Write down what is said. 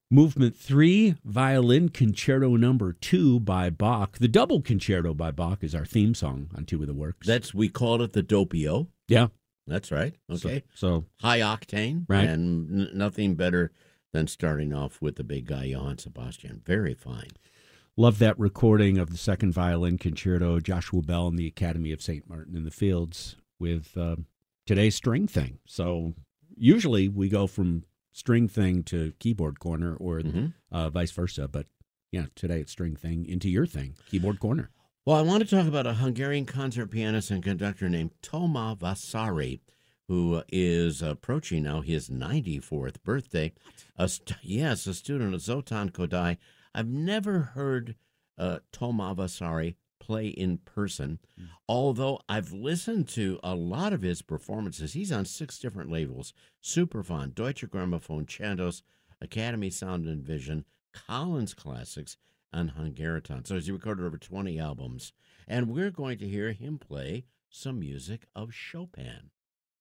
Movement 3, Violin Concerto Number 2 by Bach. The double concerto by Bach is our theme song on Two of the Works. We called it the Doppio. Yeah. That's right. Okay. So high octane. Right. And nothing better than starting off with the big guy, Johann Sebastian. Very fine. Love that recording of the second violin concerto, Joshua Bell and the Academy of St. Martin in the Fields with today's string thing. So usually we go from string thing to keyboard corner or vice versa. But yeah, today it's string thing into your thing, keyboard corner. Well, I want to talk about a Hungarian concert pianist and conductor named Toma Vasari, who is approaching now his 94th birthday. A student of Zoltán Kodály. I've never heard Toma Vasari play in person, although I've listened to a lot of his performances. He's on 6 different labels: Superfon, Deutsche Grammophon, Chandos, Academy Sound and Vision, Collins Classics, and Hungariton. So he's recorded over 20 albums. And we're going to hear him play some music of Chopin.